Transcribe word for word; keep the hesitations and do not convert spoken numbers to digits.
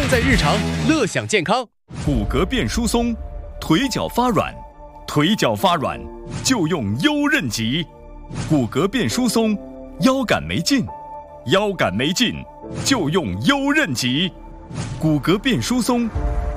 在日常，乐享健康。 骨骼变疏松，腿脚发软，腿脚发软就用优韧极。骨骼变疏松，腰杆没劲，腰杆没劲就用优韧极。骨骼变疏松，